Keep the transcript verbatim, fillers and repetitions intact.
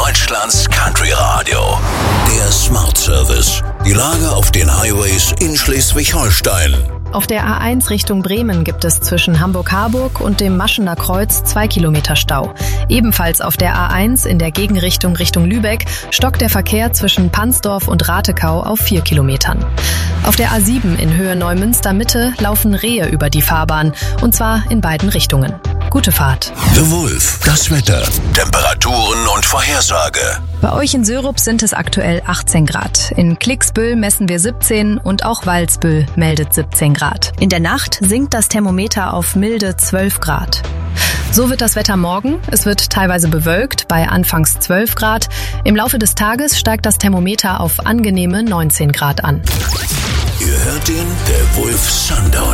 Deutschlands Country Radio. Der Smart Service. Die Lage auf den Highways in Schleswig-Holstein. Auf der A eins Richtung Bremen gibt es zwischen Hamburg-Harburg und dem Maschener Kreuz zwei Kilometer Stau. Ebenfalls auf der A eins in der Gegenrichtung Richtung Lübeck stockt der Verkehr zwischen Pansdorf und Ratekau auf vier Kilometern. Auf der A sieben in Höhe Neumünster Mitte laufen Rehe über die Fahrbahn, und zwar in beiden Richtungen. Gute Fahrt. The Wolf, das Wetter, Temperaturen und Vorhersage. Bei euch in Sörup sind es aktuell achtzehn Grad. In Klicksbüll messen wir siebzehn und auch Walsbüll meldet siebzehn Grad. In der Nacht sinkt das Thermometer auf milde zwölf Grad. So wird das Wetter morgen. Es wird teilweise bewölkt bei anfangs zwölf Grad. Im Laufe des Tages steigt das Thermometer auf angenehme neunzehn Grad an. Ihr hört den The Wolf Sundown.